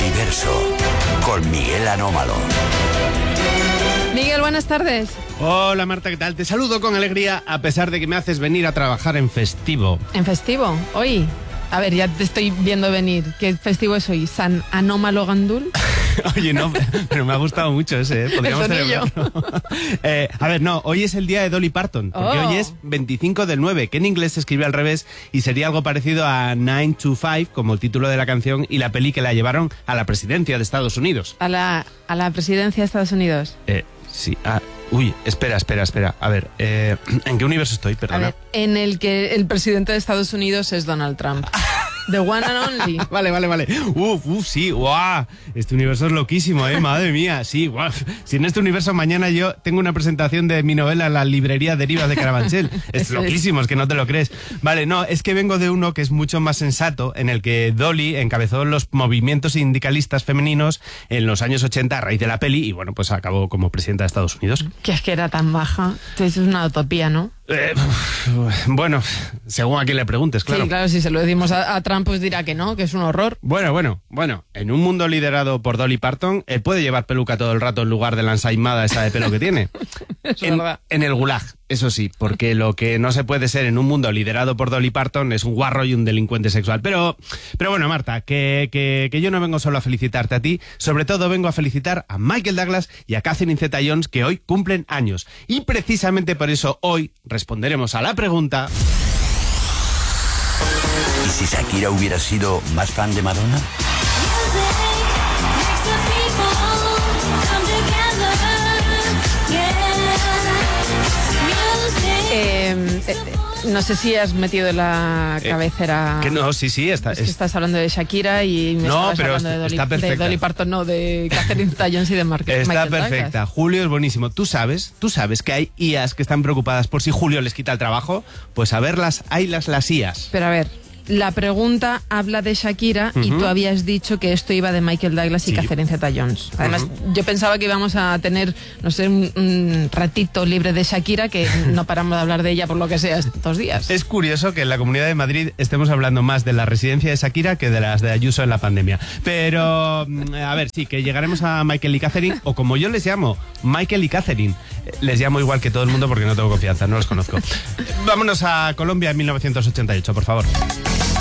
Multiverso con Miguel Anómalo. Miguel, buenas tardes. Hola Marta, ¿qué tal? Te saludo con alegría a pesar de que me haces venir a trabajar en festivo. ¿En festivo? Hoy. A ver, ya te estoy viendo venir. ¿Qué festivo es hoy? ¿San Anómalo Gandul? Oye, no, pero me ha gustado mucho ese, ¿eh? Podríamos celebrarlo. A ver, no, hoy es el día de Dolly Parton, porque hoy es 25/9, que en inglés se escribe al revés y sería algo parecido a 9 to 5, como el título de la canción y la peli que la llevaron a la presidencia de Estados Unidos. ¿A la presidencia de Estados Unidos? Sí, uy, espera. A ver, ¿en qué universo estoy? Perdona. A ver, en el que el presidente de Estados Unidos es Donald Trump. The one and only. Vale. Sí, guau. Este universo es loquísimo, madre mía. Sí, guau. Si en este universo mañana yo tengo una presentación de mi novela en la librería Derivas de Carabanchel. Es loquísimo, es que no te lo crees. Vale, no, es que vengo de uno que es mucho más sensato, en el que Dolly encabezó los movimientos sindicalistas femeninos en los años 80 a raíz de la peli y bueno, pues acabó como presidenta de Estados Unidos. Que es que era tan baja. Entonces es una utopía, ¿no? Bueno, según a quien le preguntes, claro. Sí, claro, si se lo decimos a Trump, pues dirá que no, que es un horror. Bueno, en un mundo liderado por Dolly Parton, él puede llevar peluca todo el rato en lugar de la ensaimada esa de pelo que tiene. Es verdad. En el gulag, eso sí, porque lo que no se puede ser en un mundo liderado por Dolly Parton es un guarro y un delincuente sexual. Pero bueno, Marta, que yo no vengo solo a felicitarte a ti, sobre todo vengo a felicitar a Michael Douglas y a Catherine Zeta-Jones, que hoy cumplen años. Y precisamente por eso hoy responderemos a la pregunta: ¿y si Shakira hubiera sido más fan de Madonna? No sé si has metido en la cabecera... que no, sí, estás hablando de Shakira y me estabas hablando de Dolly Parton, no, de Catherine Zeta-Jones y de Michael Está Douglas. perfecta. Julio es buenísimo. Tú sabes que hay IAs que están preocupadas por si Julio les quita el trabajo. Pues a verlas, hay las IAs. Pero a ver, la pregunta habla de Shakira y tú habías dicho que esto iba de Michael Douglas y Catherine Zeta-Jones. Además, yo pensaba que íbamos a tener, no sé, un ratito libre de Shakira, que no paramos de hablar de ella por lo que sea estos días. Es curioso que en la Comunidad de Madrid estemos hablando más de la residencia de Shakira que de las de Ayuso en la pandemia. Pero, a ver, sí, que llegaremos a Michael y Catherine, o como yo les llamo, Michael y Catherine. Les llamo igual que todo el mundo porque no tengo confianza, no los conozco. Vámonos a Colombia en 1988, por favor.